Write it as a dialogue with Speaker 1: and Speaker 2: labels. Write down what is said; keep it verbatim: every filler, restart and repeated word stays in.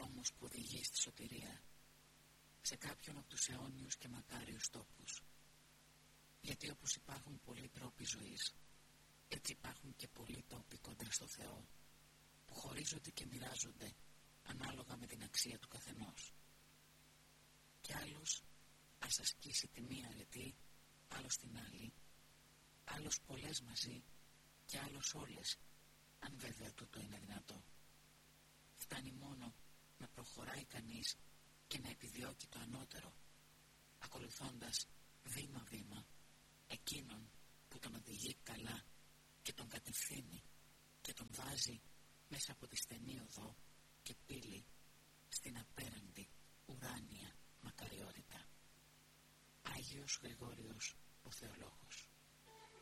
Speaker 1: δρόμος που οδηγεί στη σωτηρία, σε κάποιον από τους αιώνιους και μακάριους τόπους. Γιατί όπως υπάρχουν πολλοί τρόποι ζωής, έτσι υπάρχουν και πολλοί τόποι κοντά στο Θεό, που χωρίζονται και μοιράζονται ανάλογα με την αξία του καθενός. Κι άλλος ας ασκήσει τη μία αρετή, άλλος την άλλη, άλλος πολλές μαζί και άλλος όλες, αν βέβαια τούτο είναι δυνατό. Φτάνει μόνο να προχωράει κανείς και να επιδιώκει το ανώτερο, ακολουθώντας βήμα-βήμα εκείνον που τον οδηγεί καλά και τον κατευθύνει και τον βάζει μέσα από τη στενή οδό και πύλη στην απέραντη ουράνια μακαριότητα. Άγιος Γρηγόριος ο Θεολόγος.